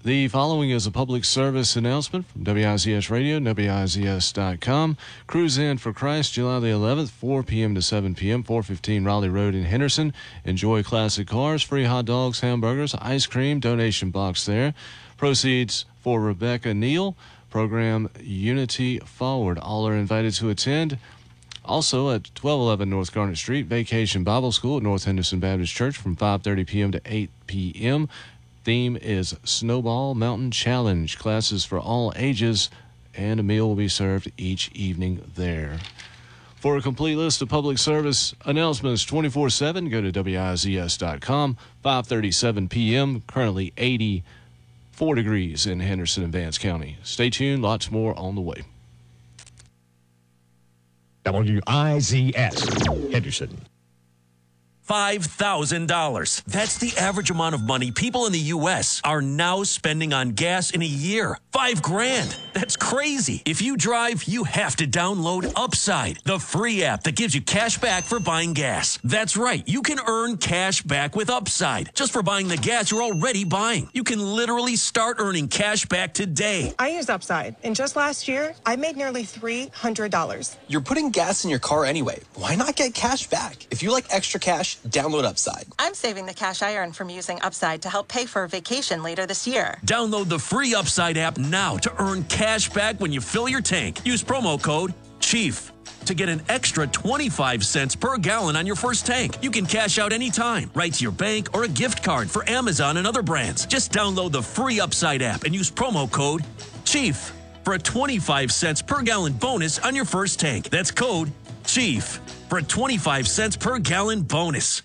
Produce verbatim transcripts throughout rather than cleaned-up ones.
The following is a public service announcement from W I Z S Radio, W I Z S dot com. Cruise In for Christ, July the eleventh, four p.m. to seven p.m., four fifteen Raleigh Road in Henderson. Enjoy classic cars, free hot dogs, hamburgers, ice cream, donation box there. Proceeds for Rebecca Neal. Program Unity Forward. All are invited to attend. Also at twelve eleven North Garnet Street, Vacation Bible School at North Henderson Baptist Church from five thirty p.m. to eight p.m. Theme is Snowball Mountain Challenge. Classes for all ages, and a meal will be served each evening there. For a complete list of public service announcements twenty-four seven, go to W I Z S dot com. five thirty-seven p.m., currently eighty-four degrees in Henderson and Vance County. Stay tuned, lots more on the way. W I Z S, Henderson. five thousand dollars. That's the average amount of money people in the U S are now spending on gas in a year. Five grand. That's crazy. If you drive, you have to download Upside, the free app that gives you cash back for buying gas. That's right. You can earn cash back with Upside just for buying the gas you're already buying. You can literally start earning cash back today. I use Upside, and just last year, I made nearly three hundred dollars. You're putting gas in your car anyway. Why not get cash back? If you like extra cash, download Upside. I'm saving the cash I earn from using Upside to help pay for a vacation later this year. Download the free Upside app now to earn cash back when you fill your tank. Use promo code CHIEF to get an extra twenty-five cents per gallon on your first tank. You can cash out anytime, right to your bank or a gift card for Amazon and other brands. Just download the free Upside app and use promo code CHIEF for a twenty-five cents per gallon bonus on your first tank. That's code CHIEF for a twenty-five cents per gallon bonus.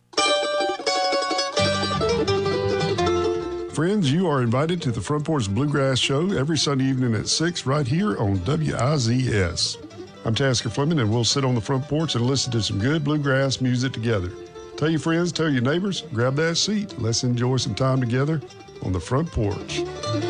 Friends, you are invited to the Front Porch Bluegrass Show every Sunday evening at six right here on W I Z S. I'm Tasker Fleming, and we'll sit on the front porch and listen to some good bluegrass music together. Tell your friends, tell your neighbors, grab that seat. Let's enjoy some time together on the front porch.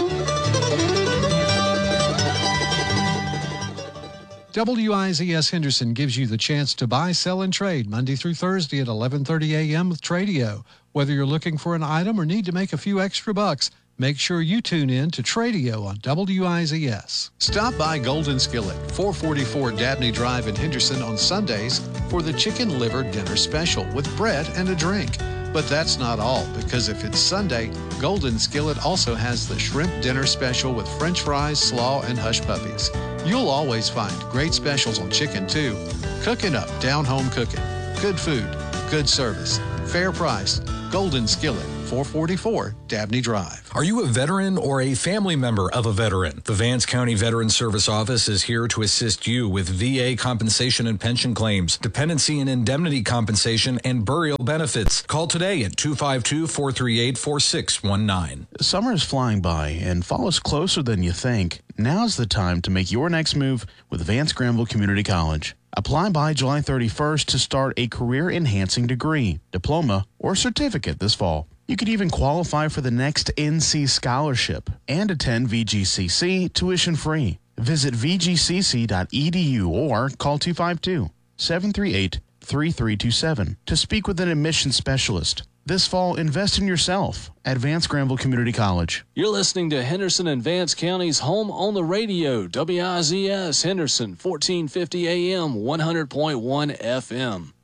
W I Z S Henderson gives you the chance to buy, sell, and trade Monday through Thursday at eleven thirty a.m. with Tradio. Whether you're looking for an item or need to make a few extra bucks, make sure you tune in to Tradio on W I Z S. Stop by Golden Skillet, four forty-four Dabney Drive in Henderson on Sundays for the Chicken Liver Dinner Special with bread and a drink. But that's not all, because if it's Sunday, Golden Skillet also has the Shrimp Dinner Special with French fries, slaw, and hush puppies. You'll always find great specials on chicken, too. Cooking up, down-home cooking. Good food, good service, fair price. Golden Skillet, four forty-four Dabney Drive. Are you a veteran or a family member of a veteran? The Vance County Veteran Service Office is here to assist you with V A compensation and pension claims, dependency and indemnity compensation, and burial benefits. Call today at two five two, four three eight, four six one nine. Summer is flying by and fall is closer than you think. Now's the time to make your next move with Vance Granville Community College. Apply by July thirty-first to start a career-enhancing degree, diploma, or certificate this fall. You could even qualify for the next N C scholarship and attend V G C C tuition-free. Visit v g c c dot e d u or call two five two, seven three eight, three three two seven to speak with an admissions specialist. This fall, invest in yourself at Vance Granville Community College. You're listening to Henderson and Vance County's home on the radio, W I Z S Henderson, fourteen fifty A M, one hundred point one F M.